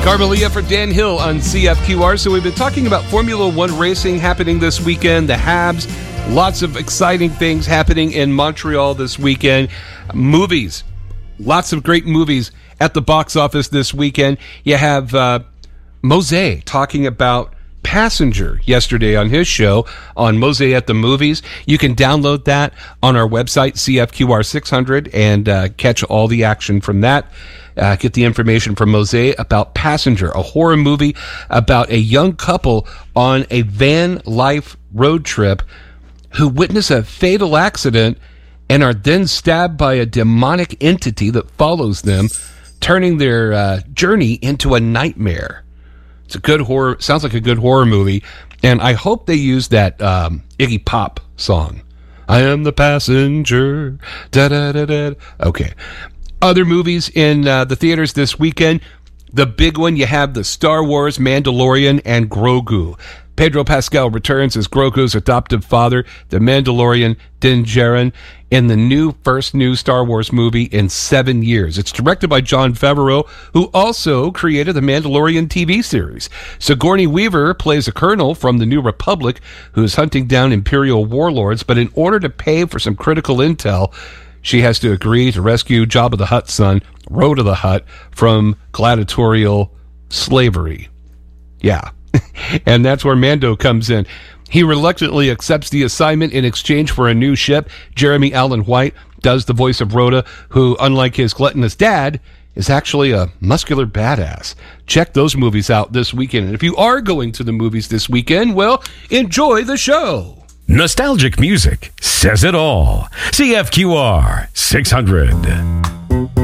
Carmelia for Dan Hill on CFQR. So we've been talking about Formula One racing happening this weekend, the Habs, lots of exciting things happening in Montreal this weekend. Movies, lots of great movies at the box office this weekend. You have Mose talking about Passenger yesterday on his show on Mose at the Movies. You can download that on our website, CFQR 600, and catch all the action from that. Get the information from Mose about Passenger, a horror movie about a young couple on a van life road trip who witness a fatal accident and are then stabbed by a demonic entity that follows them, turning their journey into a nightmare. It's a good horror, sounds like a good horror movie, and I hope they use that Iggy Pop song. I am the passenger, da-da-da-da. Okay. Other movies in the theaters this weekend. The big one, you have the Star Wars Mandalorian and Grogu. Pedro Pascal returns as Grogu's adoptive father, the Mandalorian Din Djarin, in the first new Star Wars movie in 7 years. It's directed by Jon Favreau, who also created the Mandalorian TV series. Sigourney Weaver plays a colonel from the New Republic who's hunting down Imperial warlords, but in order to pay for some critical intel, she has to agree to rescue Jabba the Hutt's son, Rhoda the Hutt, from gladiatorial slavery. Yeah. And that's where Mando comes in. He reluctantly accepts the assignment in exchange for a new ship. Jeremy Allen White does the voice of Rhoda, who, unlike his gluttonous dad, is actually a muscular badass. Check those movies out this weekend. And if you are going to the movies this weekend, well, enjoy the show. Nostalgic music says it all. CFQR 600.